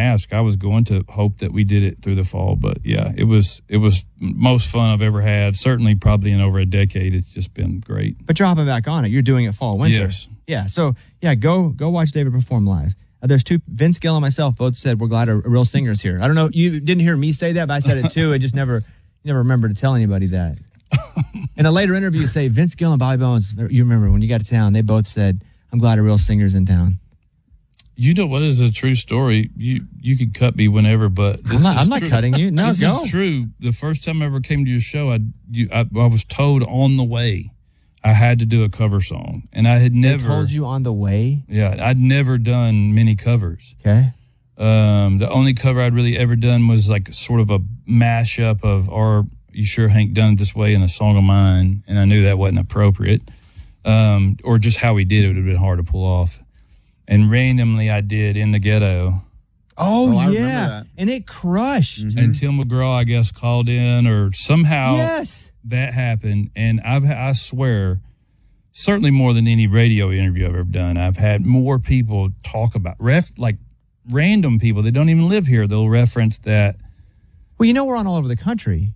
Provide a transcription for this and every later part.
ask. I was going to hope that we did it through the fall, but yeah, it was most fun I've ever had. Certainly, probably in over a decade. It's just been great. But you're hopping back on it. You're doing it fall, winter. Yes. Yeah. So yeah, go watch David perform live. There's two. Vince Gill and myself both said we're glad a real singer's here. I don't know. You didn't hear me say that, but I said it too. I just never remember to tell anybody that. In a later interview, you say Vince Gill and Bobby Bones. You remember when you got to town? They both said, "I'm glad a real singer's in town." You know what is a true story? You could cut me whenever, but I'm not cutting you. No, this go. is true. The first time I ever came to your show, I was told on the way I had to do a cover song, and I had never. They told you on the way? Yeah, I'd never done many covers. Okay. The only cover I'd really ever done was like sort of a mashup of "Are You Sure Hank Done It This Way" and a song of mine, and I knew that wasn't appropriate. Or just how he did it would have been hard to pull off. And randomly I did "In the Ghetto." Oh I remember yeah. that. And it crushed. Mm-hmm. And Tim McGraw, I guess, called in, or somehow Yes. that happened. And I swear, certainly more than any radio interview I've ever done, I've had more people talk about like random people that don't even live here. They'll reference that. Well, we're on all over the country.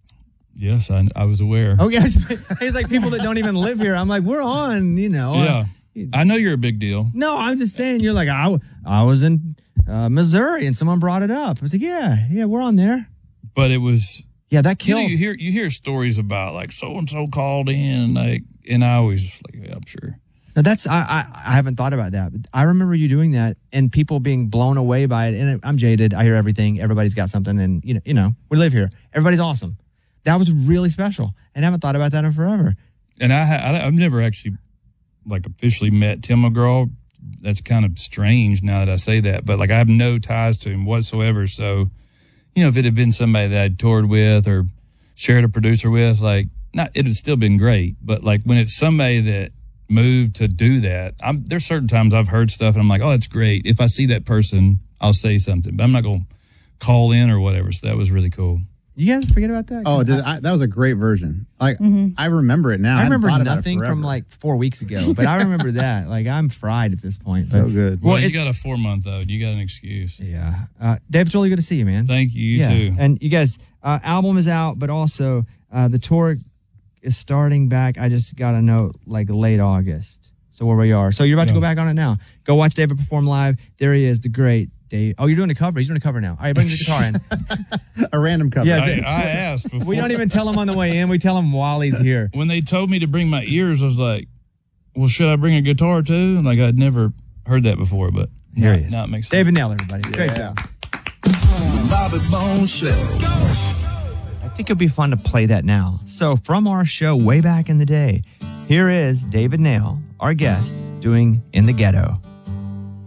Yes, I was aware. Oh, yes. It's like people that don't even live here. I'm like, we're on, Yeah. I know you're a big deal. No, I'm just saying, you're like, I was in Missouri and someone brought it up. I was like, yeah, we're on there. But it was. Yeah, that killed. You hear stories about like so-and-so called in, like, and I always like, yeah, I'm sure. Now that's, I haven't thought about that, but I remember you doing that and people being blown away by it. And I'm jaded. I hear everything. Everybody's got something. And, we live here. Everybody's awesome. That was really special. And I haven't thought about that in forever. And I've never actually like officially met Tim McGraw. That's kind of strange now that I say that, but like I have no ties to him whatsoever. So, if it had been somebody that I'd toured with or shared a producer with, like it had still been great. But like when it's somebody that moved to do that, there's certain times I've heard stuff and I'm like, oh, that's great. If I see that person, I'll say something, but I'm not going to call in or whatever. So that was really cool. You guys forget about that? Oh, that was a great version. Like I remember it now. I remember nothing from like 4 weeks ago, but I remember that. Like I'm fried at this point. So good. Well, you got a 4-month though. You got an excuse. Yeah. Dave, it's really good to see you, man. Thank you. You too. And you guys, album is out, but also the tour is starting back. I just got a note like late August. So where we are. So you're about to go back on it now. Go watch David perform live. There he is, the great Dave. Oh, you're doing a cover. He's doing a cover now. All right, bring the guitar in. A random cover. Yes. I asked before. We don't even tell him on the way in. We tell him while he's here. When they told me to bring my ears, I was like, well, should I bring a guitar too? Like I'd never heard that before, but here he is. Now it makes sense. David Nail, everybody. Great job. Bobby Bones Show. I think it'd be fun to play that now. So from our show way back in the day, here is David Nail, our guest, doing In the Ghetto.